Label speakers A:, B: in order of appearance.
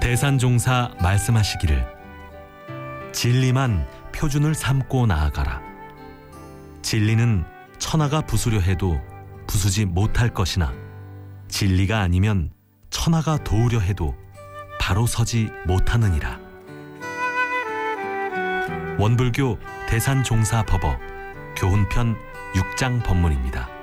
A: 대산종사 말씀하시기를 진리만 표준을 삼고 나아가라. 진리는 천하가 부수려 해도 부수지 못할 것이나 진리가 아니면 천하가 도우려 해도 바로 서지 못하느니라. 원불교 대산종사법어 교훈편 6장 법문입니다.